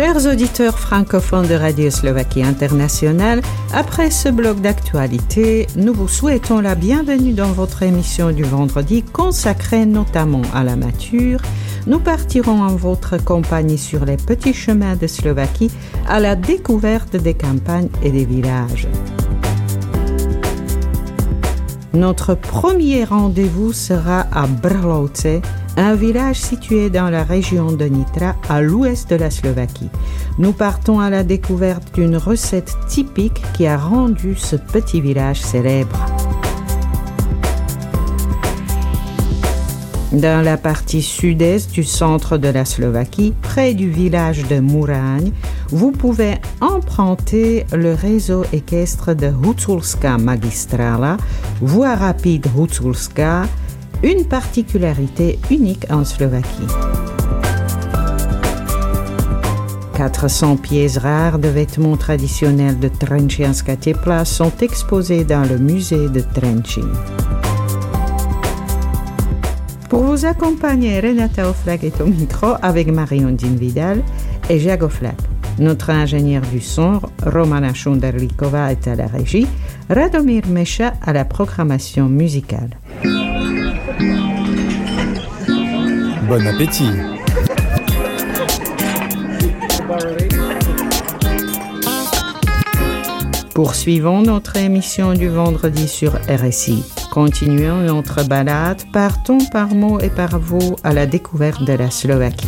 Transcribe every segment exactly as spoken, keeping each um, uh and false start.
Chers auditeurs francophones de Radio Slovaquie Internationale, après ce bloc d'actualité, nous vous souhaitons la bienvenue dans votre émission du vendredi consacrée notamment à la nature. Nous partirons en votre compagnie sur les petits chemins de Slovaquie à la découverte des campagnes et des villages. Notre premier rendez-vous sera à Brlovce, un village situé dans la région de Nitra, à l'ouest de la Slovaquie. Nous partons à la découverte d'une recette typique qui a rendu ce petit village célèbre. Dans la partie sud-est du centre de la Slovaquie, près du village de Muraň, vous pouvez emprunter le réseau équestre de Huculská magistrala, voie rapide Huculská, une particularité unique en Slovaquie. quatre cents pièces rares de vêtements traditionnels de Trenčianska tepla sont exposées dans le musée de Trenčín. Pour vous accompagner, Renata Oflak est au micro avec Marie-Ondine Vidal et Jacques Oflak. Notre ingénieur du son, Romana Šunderlíková, est à la régie, Radomír Meša à la programmation musicale. Bon appétit! Poursuivons notre émission du vendredi sur R S I. Continuons notre balade, partons par mots et par vous à la découverte de la Slovaquie.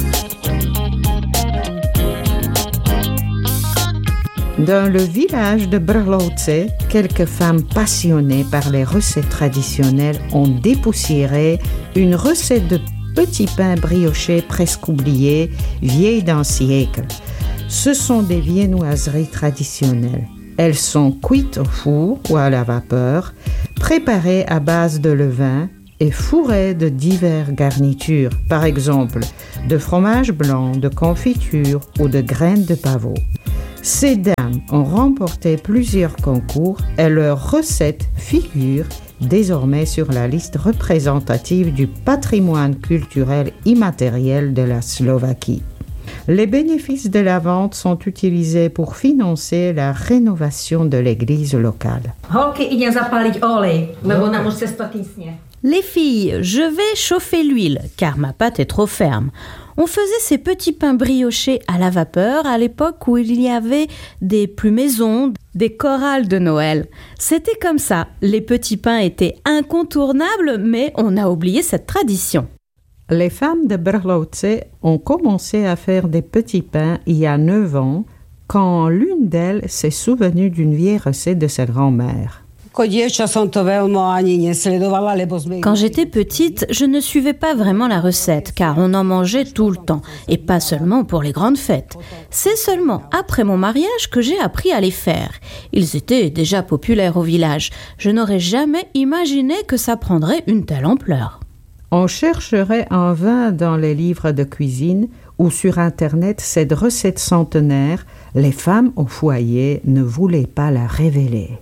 Dans le village de Brlovce, quelques femmes passionnées par les recettes traditionnelles ont dépoussiéré une recette de petits pains briochés presque oubliés, vieille d'un siècle. Ce sont des viennoiseries traditionnelles. Elles sont cuites au four ou à la vapeur, préparées à base de levain et fourrées de diverses garnitures, par exemple de fromage blanc, de confiture ou de graines de pavot. Ces dames ont remporté plusieurs concours et leurs recettes figurent désormais sur la liste représentative du patrimoine culturel immatériel de la Slovaquie. Les bénéfices de la vente sont utilisés pour financer la rénovation de l'église locale. Les filles, je vais chauffer l'huile, car ma pâte est trop ferme. On faisait ces petits pains briochés à la vapeur à l'époque où il y avait des plumaisons, des chorales de Noël. C'était comme ça. Les petits pains étaient incontournables, mais on a oublié cette tradition. Les femmes de Brlovce ont commencé à faire des petits pains il y a neuf ans, quand l'une d'elles s'est souvenue d'une vieille recette de sa grand-mère. Quand j'étais petite, je ne suivais pas vraiment la recette, car on en mangeait tout le temps, et pas seulement pour les grandes fêtes. C'est seulement après mon mariage que j'ai appris à les faire. Ils étaient déjà populaires au village. Je n'aurais jamais imaginé que ça prendrait une telle ampleur. On chercherait en vain dans les livres de cuisine ou sur Internet cette recette centenaire. Les femmes au foyer ne voulaient pas la révéler.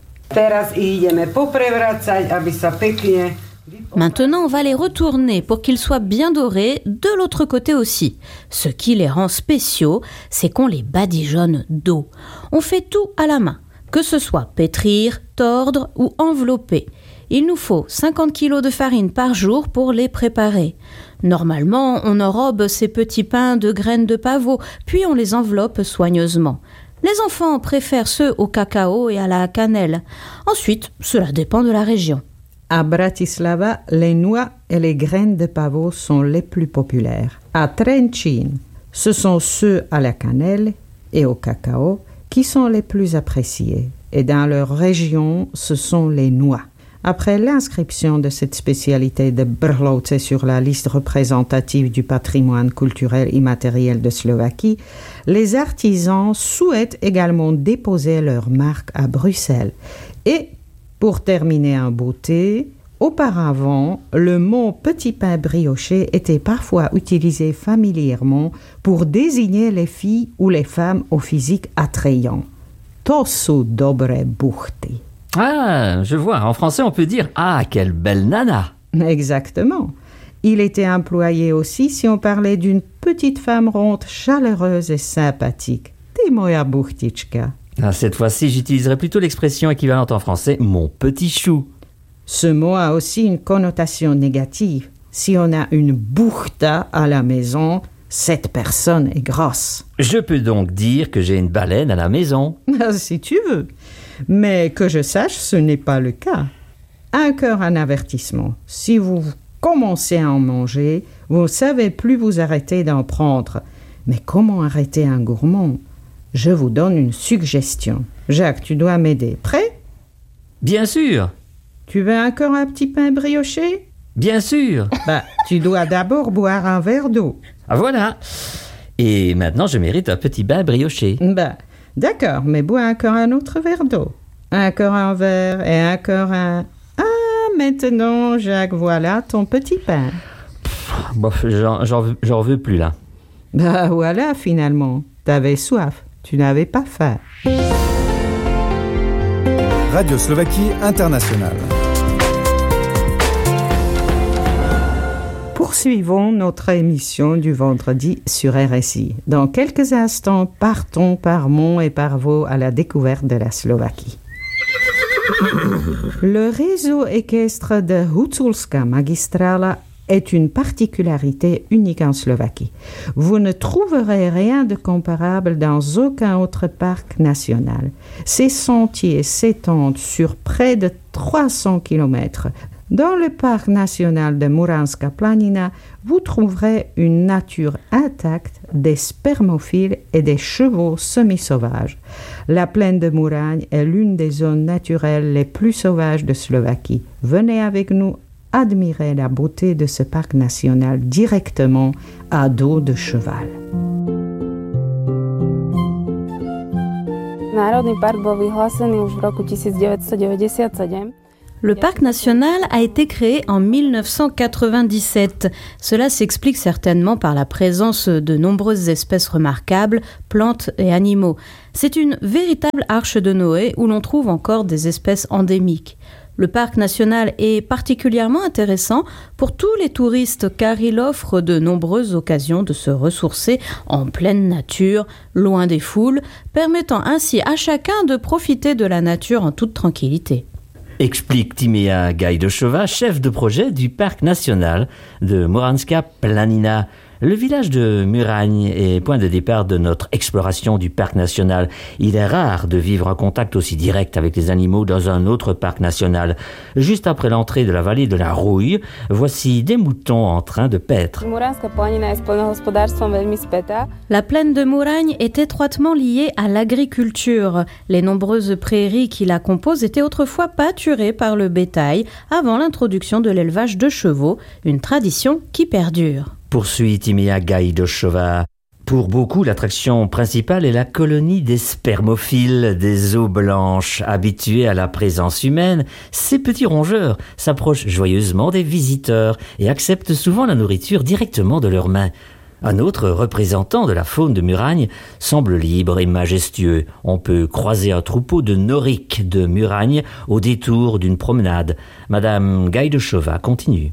Maintenant, on va les retourner pour qu'ils soient bien dorés, de l'autre côté aussi. Ce qui les rend spéciaux, c'est qu'on les badigeonne d'eau. On fait tout à la main, que ce soit pétrir, tordre ou envelopper. Il nous faut cinquante kilos de farine par jour pour les préparer. Normalement, on enrobe ces petits pains de graines de pavot, puis on les enveloppe soigneusement. Les enfants préfèrent ceux au cacao et à la cannelle. Ensuite, cela dépend de la région. À Bratislava, les noix et les graines de pavot sont les plus populaires. À Trenčín, ce sont ceux à la cannelle et au cacao qui sont les plus appréciés. Et dans leur région, ce sont les noix. Après l'inscription de cette spécialité de Brlovce sur la liste représentative du patrimoine culturel immatériel de Slovaquie, les artisans souhaitent également déposer leur marque à Bruxelles. Et, pour terminer en beauté, auparavant, le mot petit pain brioché était parfois utilisé familièrement pour désigner les filles ou les femmes au physique attrayant. To sú dobré buchty. Ah, je vois. En français, on peut dire « Ah, quelle belle nana !» Exactement. Il était employé aussi si on parlait d'une petite femme ronde, chaleureuse et sympathique. Ty moja buchtička. Ah, cette fois-ci, j'utiliserai plutôt l'expression équivalente en français « mon petit chou ». Ce mot a aussi une connotation négative. Si on a une buchta à la maison, cette personne est grosse. Je peux donc dire que j'ai une baleine à la maison. Si tu veux. Mais que je sache, ce n'est pas le cas. Encore un avertissement. Si vous commencez à en manger, vous ne savez plus vous arrêter d'en prendre. Mais comment arrêter un gourmand ? Je vous donne une suggestion. Jacques, tu dois m'aider. Prêt ? Bien sûr. Tu veux encore un petit pain brioché ? Bien sûr. Bah, tu dois d'abord boire un verre d'eau. Ah voilà. Et maintenant, je mérite un petit bain brioché. Bah, d'accord, mais bois encore un autre verre d'eau. Encore un verre et encore un... Ah, maintenant, Jacques, voilà ton petit pain. Bof, j'en, j'en, veux, j'en veux plus là. Bah voilà, finalement. T'avais soif. Tu n'avais pas faim. Radio Slovaquie Internationale. Poursuivons notre émission du vendredi sur R S I. Dans quelques instants, partons par Mont et par Vaux à la découverte de la Slovaquie. Le réseau équestre de Huculská magistrala est une particularité unique en Slovaquie. Vous ne trouverez rien de comparable dans aucun autre parc national. Ces sentiers s'étendent sur près de trois cents kilomètres. Dans le parc national de Muranská planina, vous trouverez une nature intacte des spermophiles et des chevaux semi-sauvages. La plaine de Muraň est l'une des zones naturelles les plus sauvages de Slovaquie. Venez avec nous admirer la beauté de ce parc national directement à dos de cheval. Národný park bol vyhlásený už v roku devätnásťstodeväťdesiatsedem. Le parc national a été créé en dix-neuf cent quatre-vingt-dix-sept. Cela s'explique certainement par la présence de nombreuses espèces remarquables, plantes et animaux. C'est une véritable arche de Noé où l'on trouve encore des espèces endémiques. Le parc national est particulièrement intéressant pour tous les touristes car il offre de nombreuses occasions de se ressourcer en pleine nature, loin des foules, permettant ainsi à chacun de profiter de la nature en toute tranquillité. Explique Timea Gajdošová, chef de projet du parc national de Muranská planina. Le village de Muraň est point de départ de notre exploration du parc national. Il est rare de vivre en contact aussi direct avec les animaux dans un autre parc national. Juste après l'entrée de la vallée de la Rouille, voici des moutons en train de paître. La plaine de Muraň est étroitement liée à l'agriculture. Les nombreuses prairies qui la composent étaient autrefois pâturées par le bétail avant l'introduction de l'élevage de chevaux, une tradition qui perdure. Poursuit Timea Gajdošová. Pour beaucoup, l'attraction principale est la colonie des spermophiles, des os blanches. Habitués à la présence humaine, ces petits rongeurs s'approchent joyeusement des visiteurs et acceptent souvent la nourriture directement de leurs mains. Un autre représentant de la faune de Muraň semble libre et majestueux. On peut croiser un troupeau de noriques de Muraň au détour d'une promenade. Madame Gajdošová continue.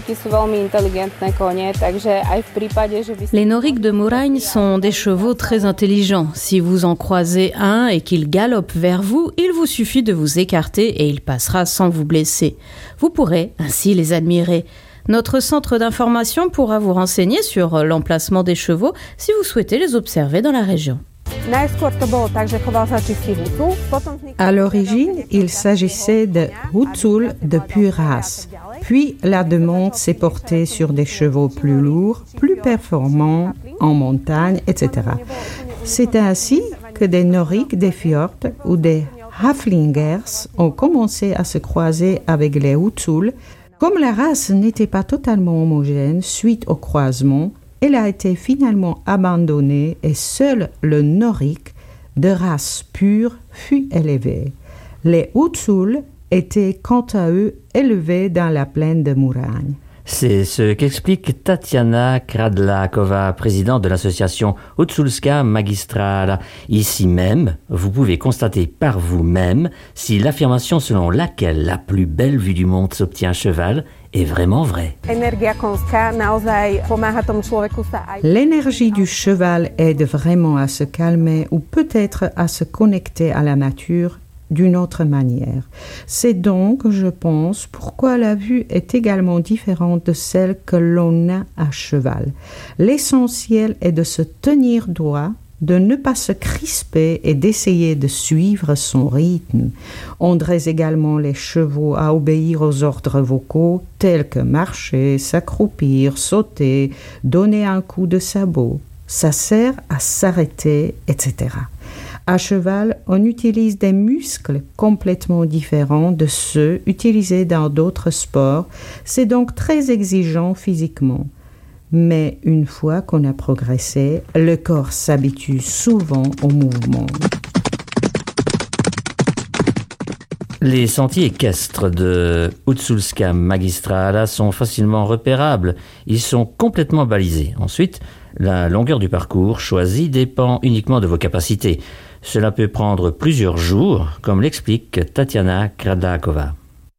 Les noriques de Muraň sont des chevaux très intelligents. Si vous en croisez un et qu'il galope vers vous, il vous suffit de vous écarter et il passera sans vous blesser. Vous pourrez ainsi les admirer. Notre centre d'information pourra vous renseigner sur l'emplacement des chevaux si vous souhaitez les observer dans la région. À l'origine, il s'agissait de Hucul de pure race. Puis la demande s'est portée sur des chevaux plus lourds, plus performants en montagne, et cetera. C'est ainsi que des noriques des fjords ou des haflingers ont commencé à se croiser avec les Hucul. Comme la race n'était pas totalement homogène suite au croisement, elle a été finalement abandonnée et seul le norique de race pure fut élevé. Les Hucul étaient quant à eux élevés dans la plaine de Muraň. C'est ce qu'explique Tatiana Kradlakova, présidente de l'association Huculska Magistrala. Ici même, vous pouvez constater par vous-même si l'affirmation selon laquelle la plus belle vue du monde s'obtient à cheval est vraiment vraie. L'énergie du cheval aide vraiment à se calmer ou peut-être à se connecter à la nature d'une autre manière. C'est donc, je pense, pourquoi la vue est également différente de celle que l'on a à cheval. L'essentiel est de se tenir droit, de ne pas se crisper et d'essayer de suivre son rythme. On dresse également les chevaux à obéir aux ordres vocaux tels que marcher, s'accroupir, sauter, donner un coup de sabot. Ça sert à s'arrêter, et cetera. À cheval, on utilise des muscles complètement différents de ceux utilisés dans d'autres sports. C'est donc très exigeant physiquement. Mais une fois qu'on a progressé, le corps s'habitue souvent au mouvement. Les sentiers équestres de Huculska Magistrala sont facilement repérables. Ils sont complètement balisés. Ensuite, la longueur du parcours choisi dépend uniquement de vos capacités. Cela peut prendre plusieurs jours, comme l'explique Tatiana Kradlakova.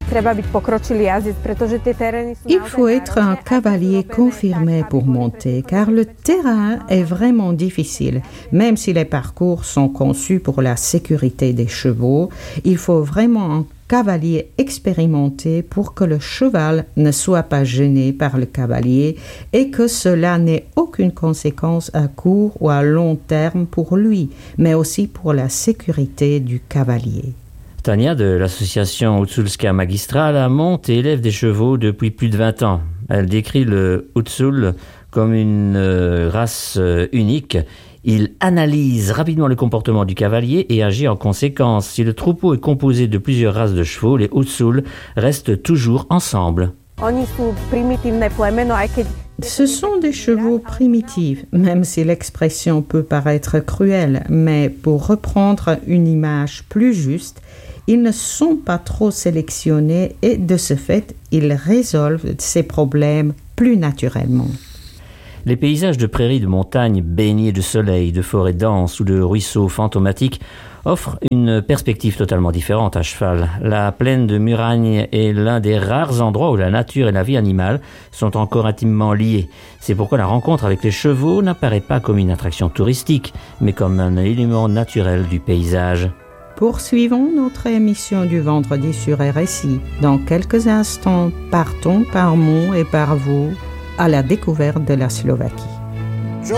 Il faut être un cavalier confirmé pour monter, car le terrain est vraiment difficile. Même si les parcours sont conçus pour la sécurité des chevaux, il faut vraiment un cavalier expérimenté pour que le cheval ne soit pas gêné par le cavalier et que cela n'ait aucune conséquence à court ou à long terme pour lui, mais aussi pour la sécurité du cavalier. Tania de l'association Huculska Magistrala monte et élève des chevaux depuis plus de vingt ans. Elle décrit le Hucul comme une euh, race euh, unique. Il analyse rapidement le comportement du cavalier et agit en conséquence. Si le troupeau est composé de plusieurs races de chevaux, les Hucul restent toujours ensemble. Ce sont des chevaux primitifs, même si l'expression peut paraître cruelle, mais pour reprendre une image plus juste, ils ne sont pas trop sélectionnés et de ce fait, ils résolvent ces problèmes plus naturellement. Les paysages de prairies de montagne baignés de soleil, de forêts denses ou de ruisseaux fantomatiques offrent une perspective totalement différente à cheval. La plaine de Muragne est l'un des rares endroits où la nature et la vie animale sont encore intimement liées. C'est pourquoi la rencontre avec les chevaux n'apparaît pas comme une attraction touristique, mais comme un élément naturel du paysage. Poursuivons notre émission du vendredi sur R S I. Dans quelques instants, partons par Mont et par vous à la découverte de la Slovaquie.